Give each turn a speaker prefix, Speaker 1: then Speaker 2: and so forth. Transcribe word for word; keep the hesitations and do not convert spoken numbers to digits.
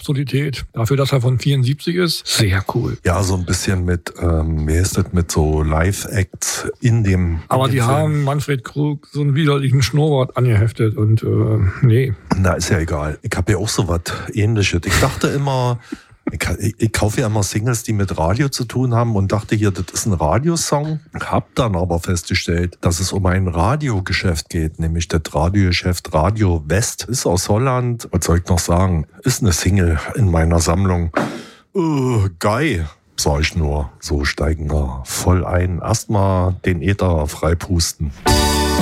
Speaker 1: Absurdität. Dafür, dass er von vierundsiebzig ist, sehr cool.
Speaker 2: Ja, so ein bisschen mit, ähm, wie heißt das, mit so Live-Acts in dem
Speaker 1: Aber
Speaker 2: in dem
Speaker 1: die
Speaker 2: Film.
Speaker 1: haben Manfred Krug so einen widerlichen Schnurrbart angeheftet und äh, nee.
Speaker 2: Na, ist ja egal. Ich habe ja auch so was Ähnliches. Ich dachte immer, ich, ich, ich kaufe ja immer Singles, die mit Radio zu tun haben und dachte hier, das ist ein Radiosong. Hab dann aber festgestellt, dass es um ein Radiogeschäft geht, nämlich das Radiogeschäft Radio West. Ist aus Holland, was soll ich noch sagen, ist eine Single in meiner Sammlung. Uh, geil, sag ich nur. So steigen wir voll ein. Erstmal den Äther freipusten.